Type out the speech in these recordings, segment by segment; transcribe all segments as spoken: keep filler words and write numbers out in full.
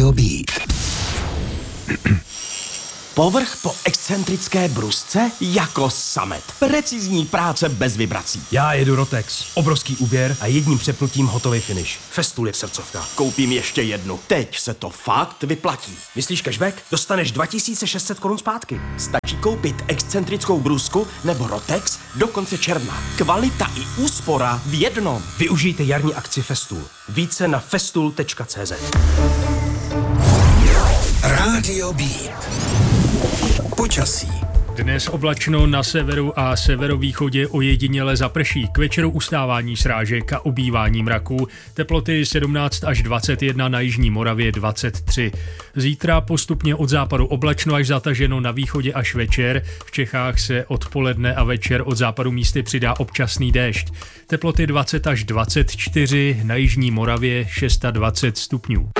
Rádio Beat. Povrch po excentrické brusce jako samet. Precizní práce bez vibrací. Já jedu Rotex. Obrovský úběr a jedním přepnutím hotový finish. Festool je srdcovka. Koupím ještě jednu. Teď se to fakt vyplatí. Myslíš cashback? Dostaneš dva tisíce šest set korun zpátky. Stačí koupit excentrickou brusku nebo Rotex do konce června. Kvalita i úspora v jednom. Využijte jarní akci Festool. Více na festool tečka cé zet. Rádio Beat. Počasí. Dnes oblačno na severu a severovýchodě ojediněle zaprší. K večeru ustávání srážek a ubývání mraků. Teploty sedmnáct až dvacet jedna, na jižní Moravě dvacet tři. Zítra postupně od západu oblačno až zataženo, na východě až večer. V Čechách se odpoledne a večer od západu místy přidá občasný déšť. Teploty dvacet až dvacet čtyři, na jižní Moravě dvacet šest stupňů.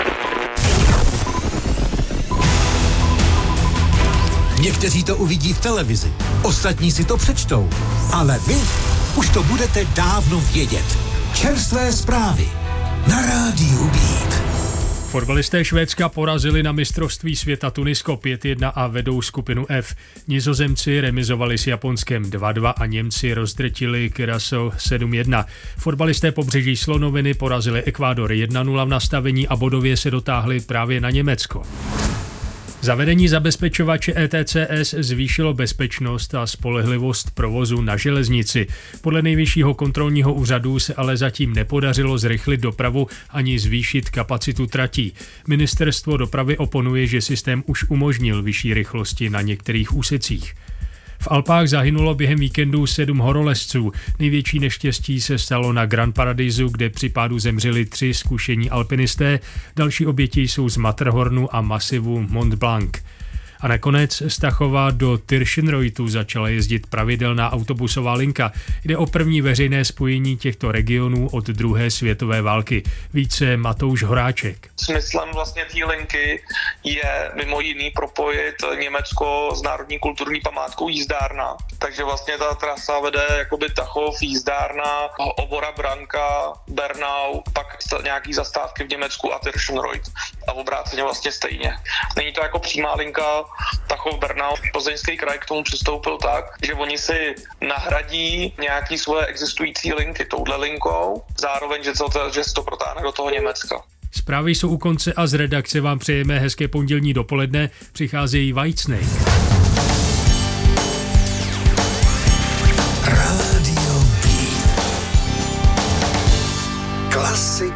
Někteří to uvidí v televizi, ostatní si to přečtou, ale vy už to budete dávno vědět. Čerstvé zprávy na Rádiu Beat. Fotbalisté Švédska porazili na mistrovství světa Tunisko pět jedna a vedou skupinu F. Nizozemci remizovali s Japonskem dva dva a Němci rozdrtili Curaçao sedm jedna. Fotbalisté pobřeží Slonoviny porazili Ekvádor jedna nula v nastavení a bodově se dotáhli právě na Německo. Zavedení zabezpečovače E T C S zvýšilo bezpečnost a spolehlivost provozu na železnici. Podle Nejvyššího kontrolního úřadu se ale zatím nepodařilo zrychlit dopravu ani zvýšit kapacitu tratí. Ministerstvo dopravy oponuje, že systém už umožnil vyšší rychlosti na některých úsecích. V Alpách zahynulo během víkendu sedm horolezců. Největší neštěstí se stalo na Grand Paradisu, kde při pádu zemřeli tři zkušení alpinisté. Další oběti jsou z Matterhornu a masivu Mont Blanc. A nakonec z Tachova do Tirschenreutu začala jezdit pravidelná autobusová linka. Jde o první veřejné spojení těchto regionů od druhé světové války. Více Matouš Horáček. Smyslem vlastně té linky je mimo jiný propojit Německo s národní kulturní památkou Jízdárna. Takže vlastně ta trasa vede jakoby Tachov, Jízdárna, Obora, Branka, Bernau, pak nějaký zastávky v Německu a Tirschenreut. A obráceně vlastně stejně. Není to jako přímá linka Tachov, Bernau. Plzeňský kraj k tomu přistoupil tak, že oni si nahradí nějaký svoje existující linky touhle linkou, zároveň, že, to, že se to protáhne do toho Německa. Zprávy jsou u konce a z redakce vám přejeme hezké pondělní dopoledne. Přicházejí Whitesnake. Rádio Beat. Klasika.